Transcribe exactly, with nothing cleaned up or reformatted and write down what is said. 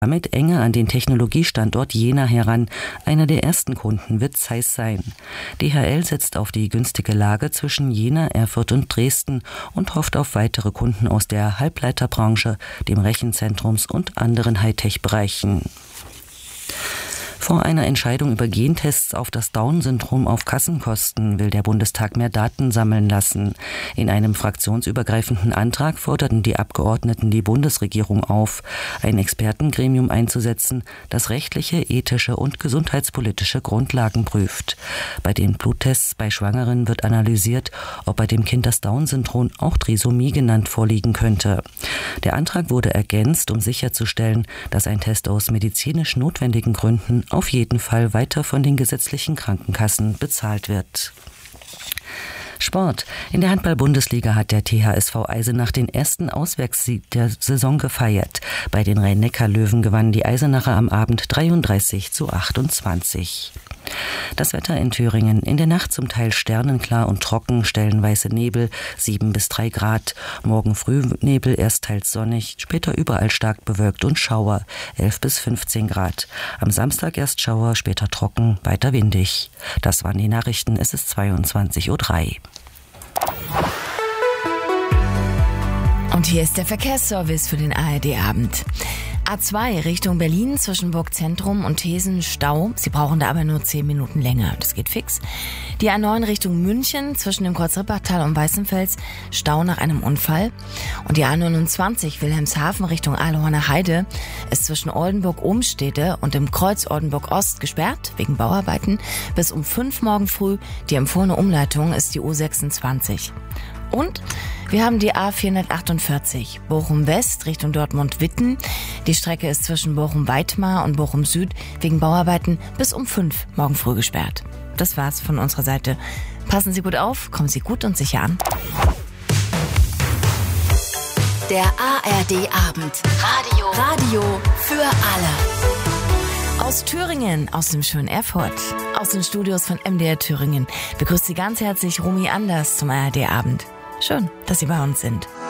damit enger an den Technologiestandort Jena heran. Einer der ersten Kunden wird Zeiss sein. D H L setzt auf die günstige Lage zwischen Jena, Erfurt und Dresden und hofft auf weitere Kunden aus der Halbleiterbranche, dem Rechenzentrums und anderen Hightech-Bereichen. Vor einer Entscheidung über Gentests auf das Down-Syndrom auf Kassenkosten will der Bundestag mehr Daten sammeln lassen. In einem fraktionsübergreifenden Antrag forderten die Abgeordneten die Bundesregierung auf, ein Expertengremium einzusetzen, das rechtliche, ethische und gesundheitspolitische Grundlagen prüft. Bei den Bluttests bei Schwangeren wird analysiert, ob bei dem Kind das Down-Syndrom, auch Trisomie genannt, vorliegen könnte. Der Antrag wurde ergänzt, um sicherzustellen, dass ein Test aus medizinisch notwendigen Gründen auf jeden Fall weiter von den gesetzlichen Krankenkassen bezahlt wird. Sport. In der Handball-Bundesliga hat der T H S V Eisenach den ersten Auswärtssieg der Saison gefeiert. Bei den Rhein-Neckar-Löwen gewannen die Eisenacher am Abend dreiunddreißig zu achtundzwanzig. Das Wetter in Thüringen. In der Nacht zum Teil sternenklar und trocken, stellenweise Nebel, sieben bis drei Grad. Morgen früh Nebel, erst teils sonnig, später überall stark bewölkt und Schauer, elf bis fünfzehn Grad. Am Samstag erst Schauer, später trocken, weiter windig. Das waren die Nachrichten, es ist zweiundzwanzig Uhr drei. Und hier ist der Verkehrsservice für den A R D-Abend. A zwei Richtung Berlin zwischen Burgzentrum und Thesen Stau. Sie brauchen da aber nur zehn Minuten länger. Das geht fix. Die A neun Richtung München zwischen dem Kreuzrippertal und Weißenfels. Stau nach einem Unfall. Und die A neunundzwanzig Wilhelmshaven Richtung Ahlhorner Heide ist zwischen Oldenburg-Umstede und dem Kreuz Oldenburg-Ost gesperrt wegen Bauarbeiten. Bis um fünf morgen früh. Die empfohlene Umleitung ist die U sechsundzwanzig. Und wir haben die A vierhundertachtundvierzig, Bochum-West Richtung Dortmund-Witten. Die Strecke ist zwischen Bochum-Weitmar und Bochum-Süd wegen Bauarbeiten bis um fünf morgen früh gesperrt. Das war's von unserer Seite. Passen Sie gut auf, kommen Sie gut und sicher an. Der A R D-Abend. Radio. Radio für alle. Aus Thüringen, aus dem schönen Erfurt, aus den Studios von M D R Thüringen begrüßt Sie ganz herzlich Romy Anders zum A R D-Abend. Schön, dass Sie bei uns sind.